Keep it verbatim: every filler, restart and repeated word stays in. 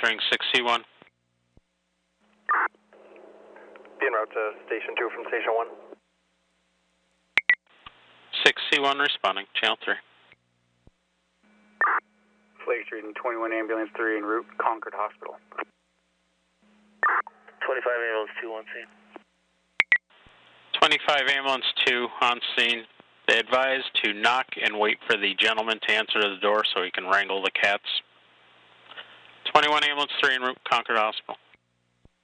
answering six C one. Be en route to Station two from Station one. six C one responding, channel three. Flake Street and twenty-one Ambulance three en route, Concord Hospital. twenty-five Ambulance two on scene. twenty-five Ambulance two on scene. They advise to knock and wait for the gentleman to answer the door so he can wrangle the cats. twenty-one Ambulance three en route, Concord Hospital.